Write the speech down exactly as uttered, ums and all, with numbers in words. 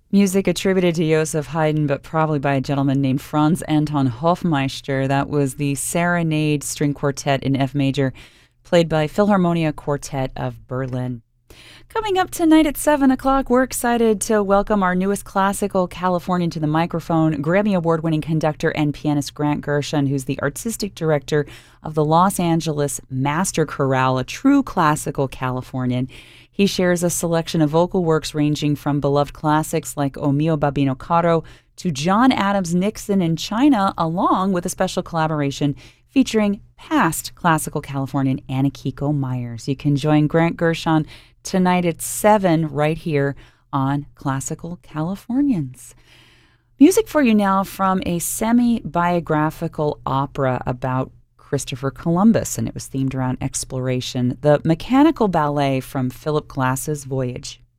Music attributed to Joseph Haydn, but probably by a gentleman named Franz Anton Hofmeister. That was the Serenade String Quartet in F major, played by Philharmonia Quartet of Berlin. Coming up tonight at seven o'clock, we're excited to welcome our newest classical Californian to the microphone, Grammy Award-winning conductor and pianist Grant Gershon, who's the artistic director of the Los Angeles Master Chorale, a true classical Californian. He shares a selection of vocal works ranging from beloved classics like O Mio Babbino Caro to John Adams' Nixon in China, along with a special collaboration featuring past classical Californian Anna Kiko Myers. You can join Grant Gershon tonight at seven right here on Classical Californians. Music for you now from a semi-biographical opera about Christopher Columbus, and it was themed around exploration, the Mechanical Ballet from Philip Glass's Voyage.